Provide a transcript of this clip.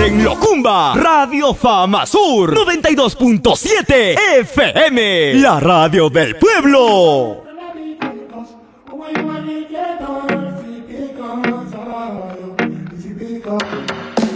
estar en Locumba. Radio Fama Sur 92.7 FM, la radio del pueblo. When you want to get on,